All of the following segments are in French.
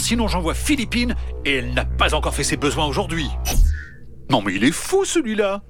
sinon j'envoie Philippine et elle n'a pas encore fait ses besoins aujourd'hui. Non mais il est fou celui-là.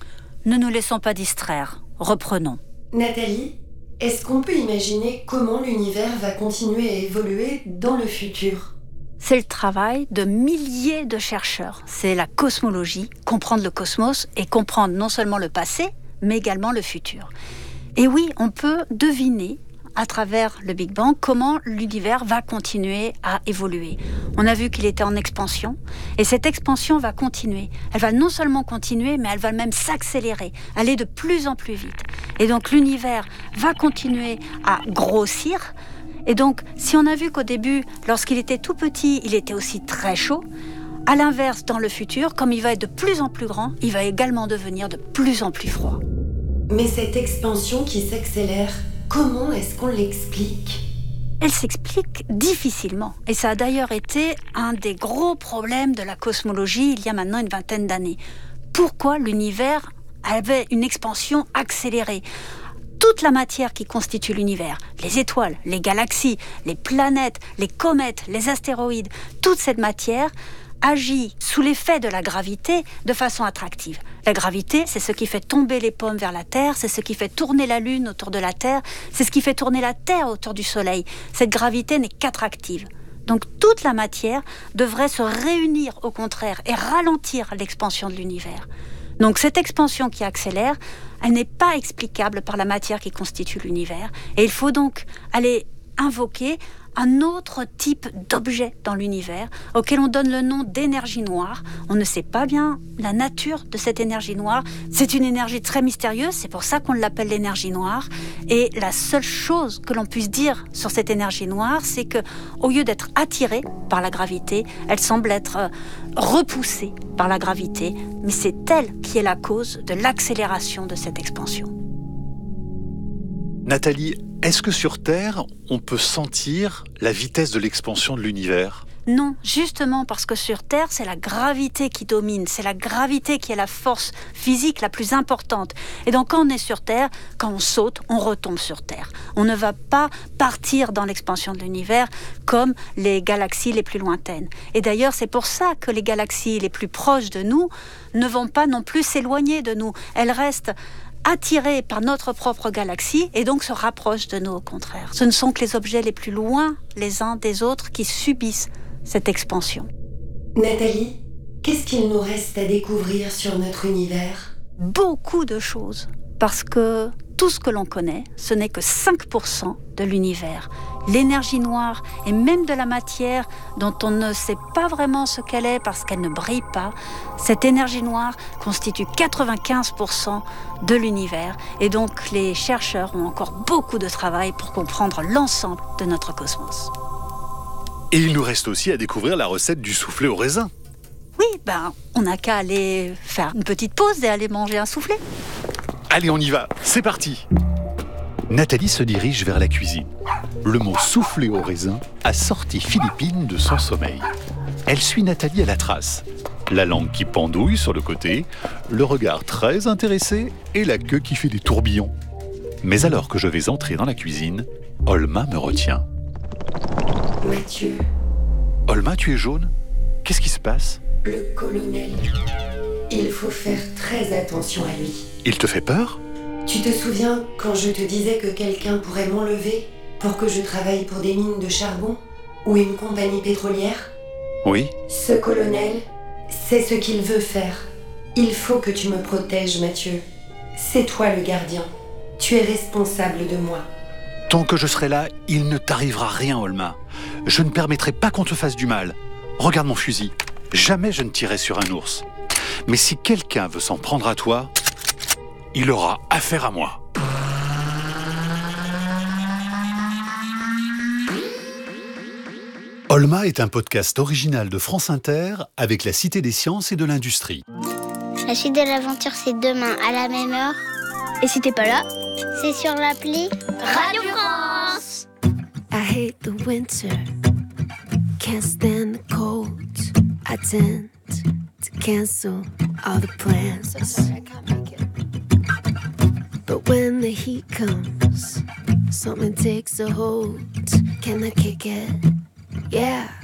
Ne nous laissons pas distraire. Reprenons. Nathalie, est-ce qu'on peut imaginer comment l'univers va continuer à évoluer dans le futur ? C'est le travail de milliers de chercheurs. C'est la cosmologie, comprendre le cosmos et comprendre non seulement le passé, mais également le futur. Et oui, on peut deviner à travers le Big Bang comment l'univers va continuer à évoluer. On a vu qu'il était en expansion et cette expansion va continuer. Elle va non seulement continuer, mais elle va même s'accélérer, aller de plus en plus vite. Et donc l'univers va continuer à grossir. Et donc, si on a vu qu'au début, lorsqu'il était tout petit, il était aussi très chaud, à l'inverse, dans le futur, comme il va être de plus en plus grand, il va également devenir de plus en plus froid. Mais cette expansion qui s'accélère, comment est-ce qu'on l'explique ? Elle s'explique difficilement. Et ça a d'ailleurs été un des gros problèmes de la cosmologie il y a maintenant une vingtaine d'années. Pourquoi l'univers avait une expansion accélérée ? Toute la matière qui constitue l'univers, les étoiles, les galaxies, les planètes, les comètes, les astéroïdes, toute cette matière agit sous l'effet de la gravité de façon attractive. La gravité, c'est ce qui fait tomber les pommes vers la Terre, c'est ce qui fait tourner la Lune autour de la Terre, c'est ce qui fait tourner la Terre autour du Soleil. Cette gravité n'est qu'attractive. Donc toute la matière devrait se réunir au contraire et ralentir l'expansion de l'univers. Donc cette expansion qui accélère, elle n'est pas explicable par la matière qui constitue l'univers. Et il faut donc aller invoquer un autre type d'objet dans l'univers auquel on donne le nom d'énergie noire. On ne sait pas bien la nature de cette énergie noire. C'est une énergie très mystérieuse, c'est pour ça qu'on l'appelle l'énergie noire. Et la seule chose que l'on puisse dire sur cette énergie noire, c'est que, au lieu d'être attirée par la gravité, elle semble être repoussée par la gravité. Mais c'est elle qui est la cause de l'accélération de cette expansion. Nathalie, est-ce que sur Terre, on peut sentir la vitesse de l'expansion de l'univers ? Non, justement parce que sur Terre, c'est la gravité qui domine, c'est la gravité qui est la force physique la plus importante. Et donc quand on est sur Terre, quand on saute, on retombe sur Terre. On ne va pas partir dans l'expansion de l'univers comme les galaxies les plus lointaines. Et d'ailleurs, c'est pour ça que les galaxies les plus proches de nous ne vont pas non plus s'éloigner de nous. Elles restent attirés par notre propre galaxie et donc se rapprochent de nous au contraire. Ce ne sont que les objets les plus loin les uns des autres qui subissent cette expansion. Nathalie, qu'est-ce qu'il nous reste à découvrir sur notre univers ? Beaucoup de choses, parce que tout ce que l'on connaît, ce n'est que 5% de l'univers. L'énergie noire et même de la matière dont on ne sait pas vraiment ce qu'elle est parce qu'elle ne brille pas, cette énergie noire constitue 95% de l'univers. Et donc les chercheurs ont encore beaucoup de travail pour comprendre l'ensemble de notre cosmos. Et il nous reste aussi à découvrir la recette du soufflé au raisin. Oui, on n'a qu'à aller faire une petite pause et aller manger un soufflé. Allez, on y va, c'est parti. Nathalie se dirige vers la cuisine. Le mot soufflé au raisin a sorti Philippine de son sommeil. Elle suit Nathalie à la trace. La langue qui pendouille sur le côté, le regard très intéressé et la queue qui fait des tourbillons. Mais alors que je vais entrer dans la cuisine, Olma me retient. Mathieu, Olma, tu es jaune ? Qu'est-ce qui se passe ? le colonel, il faut faire très attention à lui. Il te fait peur ? Tu te souviens quand je te disais que quelqu'un pourrait m'enlever pour que je travaille pour des mines de charbon ou une compagnie pétrolière ? Oui. Ce colonel, c'est ce qu'il veut faire. Il faut que tu me protèges, Mathieu. C'est toi le gardien. Tu es responsable de moi. Tant que je serai là, il ne t'arrivera rien, Olma. Je ne permettrai pas qu'on te fasse du mal. Regarde mon fusil. Jamais je ne tirerai sur un ours. Mais si quelqu'un veut s'en prendre à toi, il aura affaire à moi. Olma est un podcast original de France Inter avec la Cité des Sciences et de l'Industrie. La suite de l'aventure, c'est demain à la même heure. Et si t'es pas là, c'est sur l'appli Radio France. I hate the winter, can't stand the cold. I tend to cancel all the plans. I can't make it. But when the heat comes, something takes a hold. Can I kick it? Yeah.